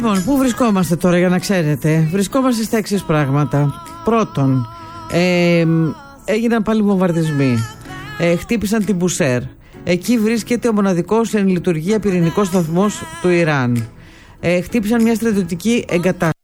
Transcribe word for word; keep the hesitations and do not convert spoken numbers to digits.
Λοιπόν, πού βρισκόμαστε τώρα για να ξέρετε? Βρισκόμαστε στα εξής πράγματα. Πρώτον, ε, έγιναν πάλι βομβαρδισμοί. Ε, χτύπησαν την Μπουσέρ. Εκεί βρίσκεται ο μοναδικός εν λειτουργία πυρηνικός σταθμός του Ιράν. Ε, χτύπησαν μια στρατιωτική εγκατάσταση.